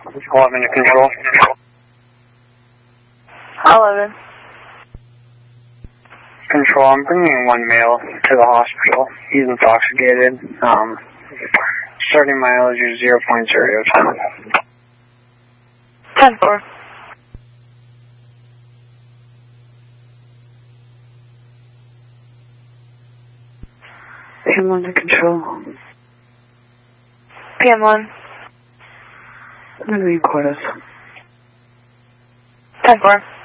11 to control. 11. Control, I'm bringing one male to the hospital. He's intoxicated. Starting mileage is 0.010. 10-4. PM1 to control. PM1. Maybe quarters. 10-4.